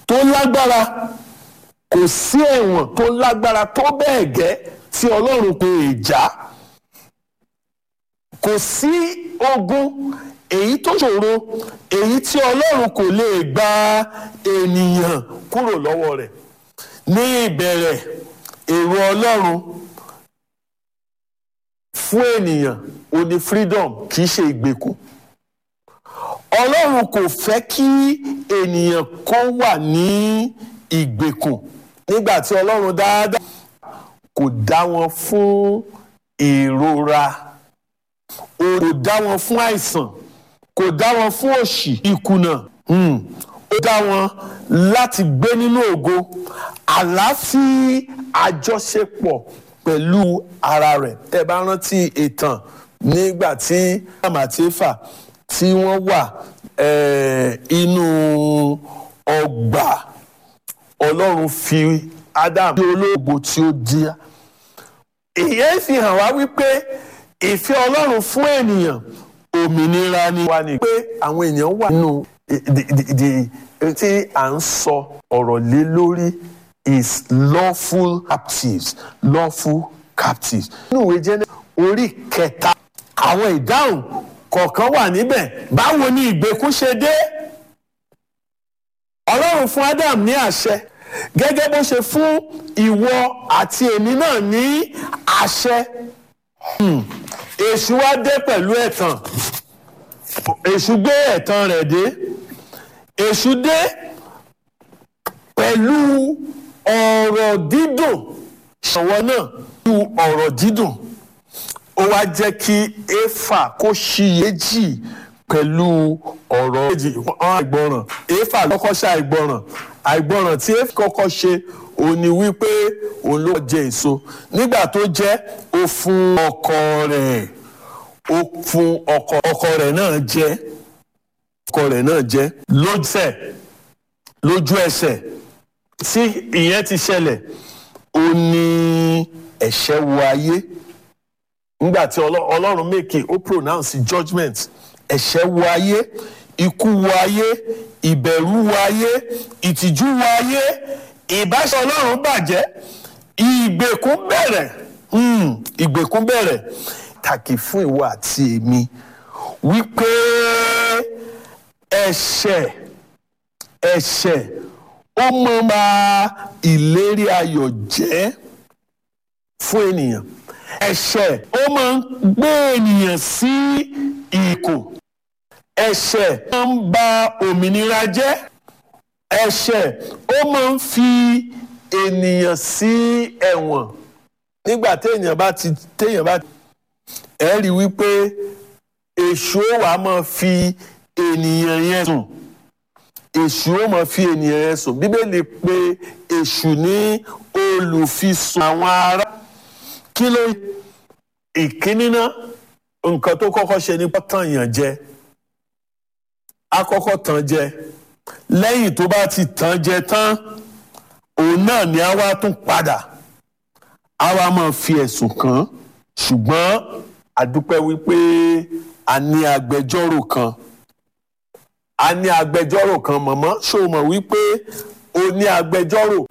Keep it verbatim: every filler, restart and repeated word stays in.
tó lágbára, kò sí ẹ̀wọ̀n tó lágbára tó bẹ́ẹ̀ gẹ́ tí Ọlọ́run kò lè jà. Kò sí ogun èyí tó ṣòro èyí tí Ọlọ́run kò lè gba ènìyàn kúrò lọ́wọ́ rẹ̀. Ní ìbẹ̀rẹ̀, èrò Ọlọ́run fún ènìyàn ó ní freedom, kì í ṣe ìgbèkùn. Ọlọ́run kò fẹ́ kí ènìyàn kó wà ní ìgbèkùn. Nígbà tí Ọlọ́run dáadáa kò dá wọn fún ìrora, kò dá wọn fún àìsàn, kò dá wọn fún òṣì, ìkùnà. Ó dá wọn láti gbé nínú ògo, àlàáfíà, àjọṣepọ̀ pẹ̀lú ara rẹ̀. Ẹ bá rántí ìtàn nígbà tí Ádámù àti Éfà tí wọ́n wà inú ọgbà, Ọlọ́run fi Ádámù sí olóògbò tí ó di. Ìyẹn fi hàn wá wípé ìfẹ́ Ọlọ́run fún ènìyàn òmìnira ni wá ní pé àwọn èèyàn wà nínú tí à ń sọ ọ̀rọ̀ lé lórí is lawful captives, lawful captives. Nínú ìwé Jẹ́nẹ́sísì orí kẹta, àwọn ìdáhùn kọ̀ọ̀kan wà níbẹ̀. Báwo ni ìgbèkùn ṣe dé? Ọlọ́run fún Ádámù ní àṣẹ, gẹ́gẹ́ bó ṣe fún ìwọ àti èmi náà ní àṣẹ. Èṣù wá dé pẹ̀lú ẹ̀tàn. Èṣù gbé ẹ̀tàn rẹ̀ dé. Èṣù dé pẹ̀lú ọ̀rọ̀ dídùn. Ṣọwọ́ náà pẹ̀lú ọ̀rọ̀ dídùn. Ó wá jẹ́ kí Éfà kó ṣiyèméjì pẹ̀lú ọ̀rọ̀ méjì. Àìgbọràn. Éfà kọ́kọ́ ṣe àìgbọràn. Àìgbọràn tí Éfà kọ́kọ́ ṣe òun ni wípé òun ló jẹ èso. Nígbà tó jẹ, ó fún ọkọ rẹ̀. Ó fún ọkọ ọkọ rẹ̀ náà jẹ. Ọkọ rẹ̀ náà jẹ. Lójúẹ̀ lójú ẹsẹ̀ tí ìyẹn ti ṣẹlẹ̀, ó ní ẹ̀ṣẹ̀ wọ ayé. Nígbà tí Ọlọ́run make ó pronounce judgment, ẹ̀ṣẹ̀ wọ ayé, ikú wọ ayé, ìbẹ̀rù wọ ayé, ìtìjú wọ ayé, ìbáṣe Ọlọ́run bàjẹ́, ìgbèkùn bẹ̀rẹ̀. Ìgbèkùn bẹ̀rẹ̀. Tàkì fún ìwọ àti èmi wípé ẹ̀ṣẹ̀ ẹ̀ṣẹ̀ ó máa ń ba ìlérí ayọ̀ jẹ́ fún ènìyàn. Ẹ̀ṣẹ̀ ó máa ń gbé ènìyàn sí ìkùn. Ẹ̀ṣẹ̀ máa ń ba òmìnira jẹ́. Ẹ̀ṣẹ̀ ó máa ń fi ènìyàn sí ẹ̀wọ̀n. Nígbà téèyàn bá ti téèyàn bá ti ẹ rí wípé èṣù ó wá máa fi ènìyàn yẹn sùn. Èṣù ó máa fi ènìyàn yẹn sùn. Bíbélì pè èṣù ní olùfisùn àwọn ará. Kí ló ìkíní náà? Nǹkan tó kọ́kọ́ ṣe ni tàn yàn jẹ. Á kọ́kọ́ tàn jẹ. Lẹ́yìn tó bá ti tàn jẹ tán, òun náà ni á wá tún padà. Á wá máa fi ẹ̀sùn kàn. Ṣùgbọ́n a dúpẹ́ wípé a ní agbẹjọ́rò kan. A ní agbẹjọ́rò kan. Màmá, ṣó o mọ̀ wípé o ní agbẹjọ́rò?